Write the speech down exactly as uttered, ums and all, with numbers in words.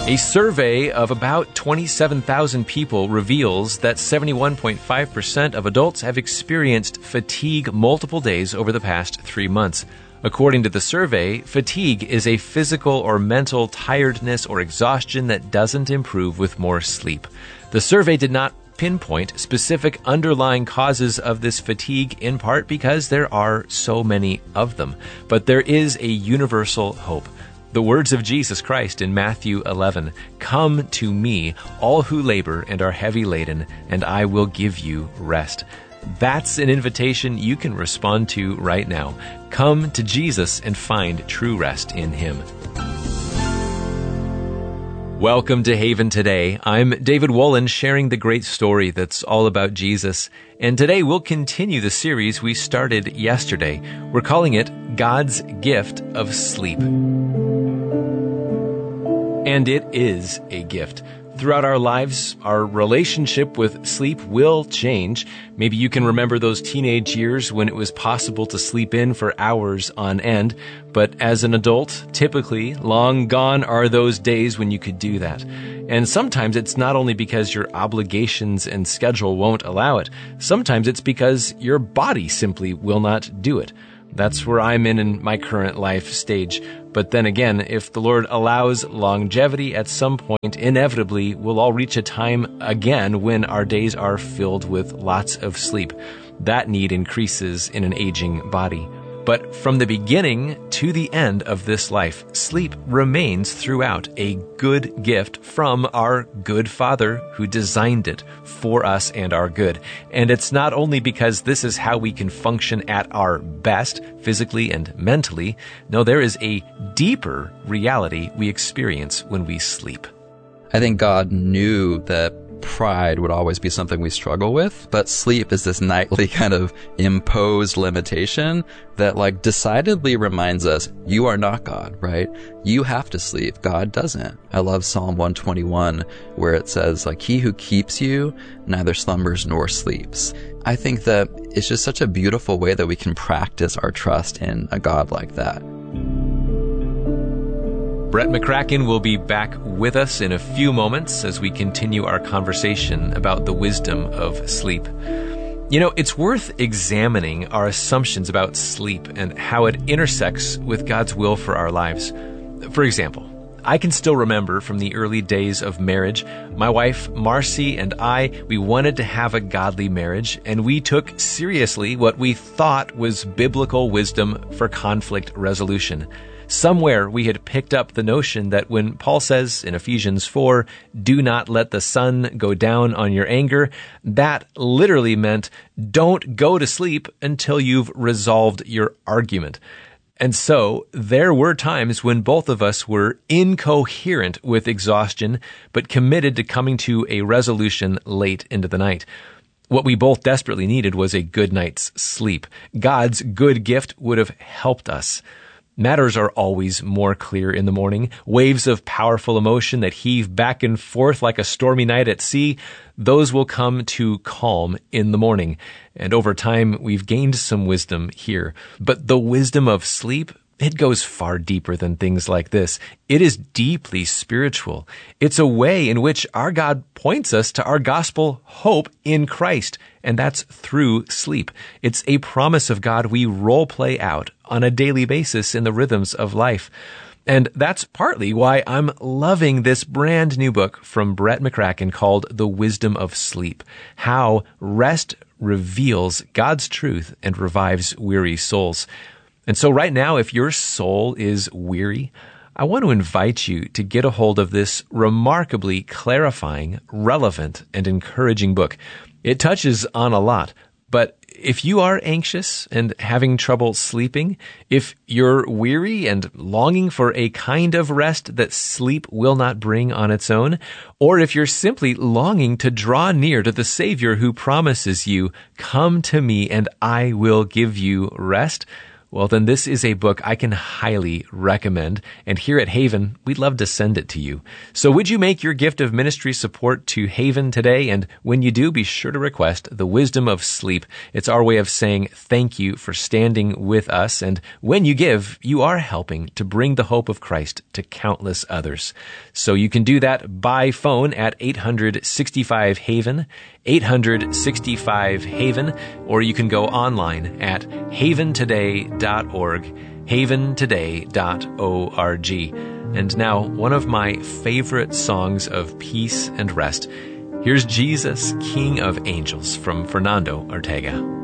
A survey of about twenty-seven thousand people reveals that seventy-one point five percent of adults have experienced fatigue multiple days over the past three months. According to the survey, fatigue is a physical or mental tiredness or exhaustion that doesn't improve with more sleep. The survey did not pinpoint specific underlying causes of this fatigue, in part because there are so many of them. But there is a universal hope. The words of Jesus Christ in Matthew eleven, "Come to me, all who labor and are heavy laden, and I will give you rest." That's an invitation you can respond to right now. Come to Jesus and find true rest in Him. Welcome to Haven Today. I'm David Wolin, sharing the great story that's all about Jesus. And today we'll continue the series we started yesterday. We're calling it God's Gift of Sleep. And it is a gift. Throughout our lives, our relationship with sleep will change. Maybe you can remember those teenage years when it was possible to sleep in for hours on end. But as an adult, typically, long gone are those days when you could do that. And sometimes it's not only because your obligations and schedule won't allow it. Sometimes it's because your body simply will not do it. That's where I'm in in my current life stage. But then again, if the Lord allows longevity, at some point, inevitably, we'll all reach a time again when our days are filled with lots of sleep. That need increases in an aging body. But from the beginning to the end of this life, sleep remains throughout a good gift from our good Father who designed it for us and our good. And it's not only because this is how we can function at our best, physically and mentally. No, there is a deeper reality we experience when we sleep. I think God knew that pride would always be something we struggle with, but sleep is this nightly kind of imposed limitation that like decidedly reminds us, you are not God, right? You have to sleep. God doesn't. I love Psalm one twenty-one where it says like, he who keeps you neither slumbers nor sleeps. I think that it's just such a beautiful way that we can practice our trust in a God like that. Brett McCracken will be back with us in a few moments as we continue our conversation about the wisdom of sleep. You know, it's worth examining our assumptions about sleep and how it intersects with God's will for our lives. For example, I can still remember from the early days of marriage, my wife Marcy and I, we wanted to have a godly marriage, and we took seriously what we thought was biblical wisdom for conflict resolution. Somewhere we had picked up the notion that when Paul says in Ephesians four, do not let the sun go down on your anger, that literally meant don't go to sleep until you've resolved your argument. And so there were times when both of us were incoherent with exhaustion, but committed to coming to a resolution late into the night. What we both desperately needed was a good night's sleep. God's good gift would have helped us. Matters are always more clear in the morning. Waves of powerful emotion that heave back and forth like a stormy night at sea, those will come to calm in the morning. And over time, we've gained some wisdom here. But the wisdom of sleep, it goes far deeper than things like this. It is deeply spiritual. It's a way in which our God points us to our gospel hope in Christ, and that's through sleep. It's a promise of God we role play out on a daily basis in the rhythms of life. And that's partly why I'm loving this brand new book from Brett McCracken called The Wisdom of Sleep, How Rest Reveals God's Truth and Revives Weary Souls. And so right now, if your soul is weary, I want to invite you to get a hold of this remarkably clarifying, relevant, and encouraging book. It touches on a lot, but if you are anxious and having trouble sleeping, if you're weary and longing for a kind of rest that sleep will not bring on its own, or if you're simply longing to draw near to the Savior who promises you, "Come to me and I will give you rest," well, then this is a book I can highly recommend. And here at Haven, we'd love to send it to you. So would you make your gift of ministry support to Haven today? And when you do, be sure to request The Wisdom of Sleep. It's our way of saying thank you for standing with us. And when you give, you are helping to bring the hope of Christ to countless others. So you can do that by phone at eight hundred sixty-five Haven, eight hundred sixty-five Haven, or you can go online at haven today dot org, haven today dot org. And now, one of my favorite songs of peace and rest. Here's Jesus, King of Angels from Fernando Ortega.